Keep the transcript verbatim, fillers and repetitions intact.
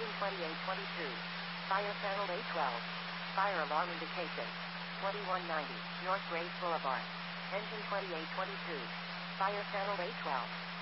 Engine twenty-eight twenty-two. Fire panel A twelve. Fire alarm indication. twenty-one ninety, North Grace Boulevard. Engine twenty-eight twenty-two. Fire panel A twelve.